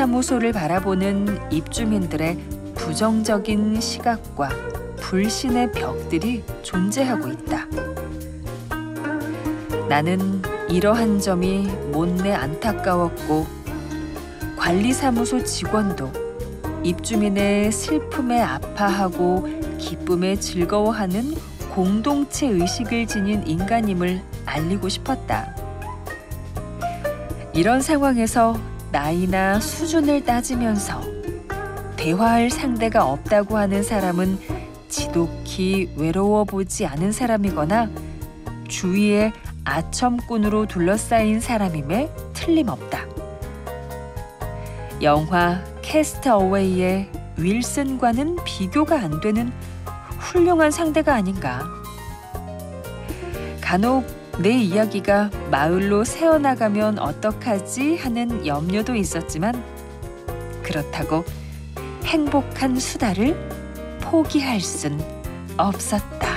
관리사무소를 바라보는 입주민들의 부정적인 시각과 불신의 벽들이 존재하고 있다. 나는 이러한 점이 못내 안타까웠고 관리사무소 직원도 입주민의 슬픔에 아파하고 기쁨에 즐거워하는 공동체 의식을 지닌 인간임을 알리고 싶었다. 이런 상황에서 나이나 수준을 따지면서 대화할 상대가 없다고 하는 사람은 지독히 외로워 보지 않은 사람이거나 주위에 아첨꾼으로 둘러싸인 사람임에 틀림없다. 영화 캐스트어웨이의 윌슨과는 비교가 안 되는 훌륭한 상대가 아닌가. 간혹 내 이야기가 마을로 새어나가면 어떡하지 하는 염려도 있었지만 그렇다고 행복한 수다를 포기할 순 없었다.